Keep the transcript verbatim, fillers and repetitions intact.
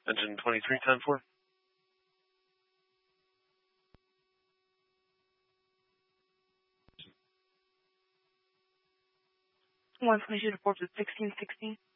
Engine twenty-three ten four. one twenty-two to Forbes at sixteen sixteen.